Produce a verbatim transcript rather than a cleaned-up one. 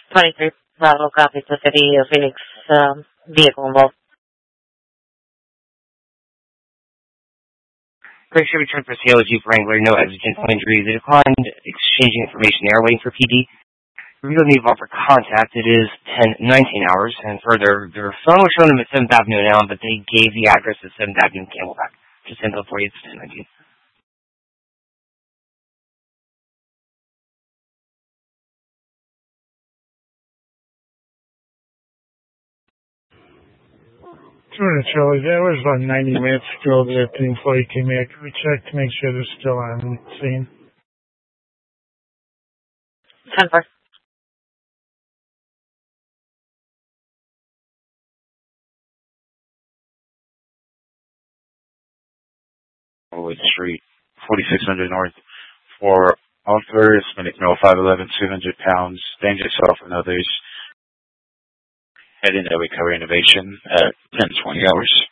twenty-three Bravo copies the city of Phoenix um, vehicle involved. Great Chevy Truck for sale, Jeep Wrangler, no exigent injuries. They declined exchanging information. They are waiting for P D. Reveal need offer contact. It is ten nineteen hours. And further, their phone was showing them at seventh Avenue now, but they gave the address at seventh Avenue in Camelback. Just info for you, it's ten nineteen. Jordan Charlie, that was about ninety minutes ago that the employee came back. We checked to make sure they're still on the scene. ten four. Wood Street, forty-six hundred North, for offer, Hispanic male, five eleven, two hundred pounds, dangerous self and others, heading to recovery innovation at ten twenty hours.